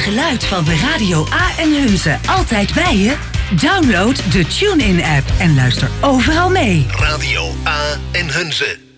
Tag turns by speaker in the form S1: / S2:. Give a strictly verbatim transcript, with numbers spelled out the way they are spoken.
S1: geluid van de Radio A en Hunze altijd bij je? Download de TuneIn-app en luister overal mee.
S2: Radio A en Hunze.